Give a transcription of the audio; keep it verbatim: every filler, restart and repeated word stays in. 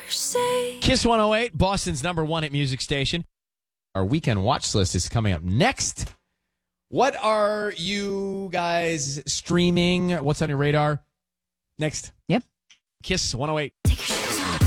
say. Kiss one oh eight, Boston's number one hit music station. Our weekend watch list is coming up next. What are you guys streaming? What's on your radar? Next. Yep. Kiss one oh eight.